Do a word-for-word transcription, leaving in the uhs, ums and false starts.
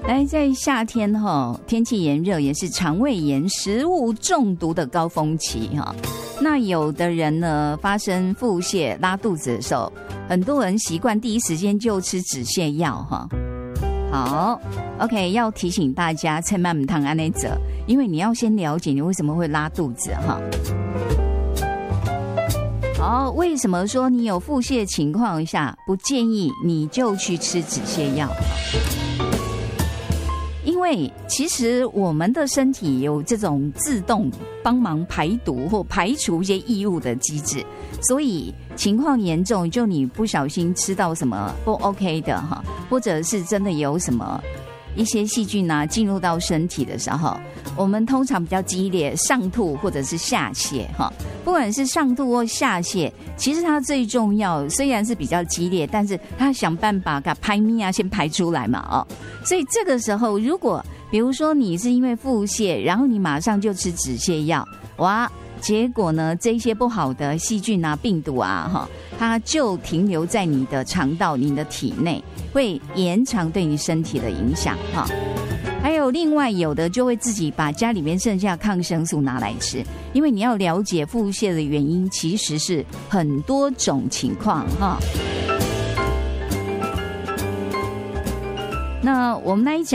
来，在夏天哈，天气炎热，也是肠胃炎、食物中毒的高峰期哈。那有的人呢，发生腹泻、拉肚子的时候，很多人习惯第一时间就吃止泻药哈。好 ，OK， 要提醒大家，千万不能按那者，因为你要先了解你为什么会拉肚子哈。好，为什么说你有腹泻情况下不建议你就去吃止泻药？因为其实我们的身体有这种自动帮忙排毒或排除一些异物的机制，所以情况严重，就你不小心吃到什么不 OK 的哈，或者是真的有什么一些细菌啊进入到身体的时候，我们通常比较激烈，上吐或者是下泻哈。不管是上吐或下泻，其实它最重要，虽然是比较激烈，但是它想办法把排咪啊先排出来嘛哦。所以这个时候，如果比如说你是因为腹泻，然后你马上就吃止泻药，哇，结果呢这些不好的细菌啊、病毒啊哈，它就停留在你的肠道、你的体内，会延长对你身体的影响哈。还有另外有的就会自己把家里面剩下抗生素拿来吃，因为你要了解腹泻的原因其实是很多种情况哈。那我们来讲